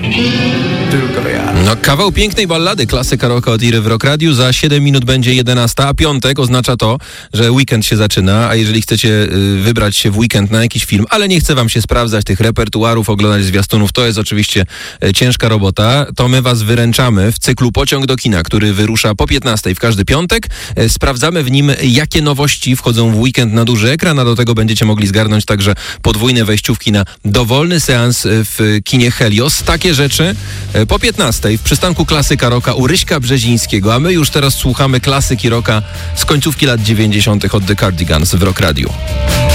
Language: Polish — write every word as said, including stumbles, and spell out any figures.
Tylko ja. No, kawał pięknej ballady, klasyka rocka od Iry w Rock Radiu. Za siedem minut będzie jedenasta, a piątek oznacza to, że weekend się zaczyna, a jeżeli chcecie y, wybrać się w weekend na jakiś film, ale nie chce wam się sprawdzać tych repertuarów, oglądać zwiastunów, to jest oczywiście y, ciężka robota, to my was wyręczamy w cyklu Pociąg do kina, który wyrusza po piętnastej w każdy piątek. Y, sprawdzamy w nim, jakie nowości wchodzą w weekend na duży ekran, a do tego będziecie mogli zgarnąć także podwójne wejściówki na dowolny seans w kinie Helios. Takie rzeczy y, po piętnastej w przystanku Klasyka Rocka u Ryśka Brzezińskiego, a my już teraz słuchamy klasyki rocka z końcówki lat dziewięćdziesiątych od The Cardigans w Rock Radiu.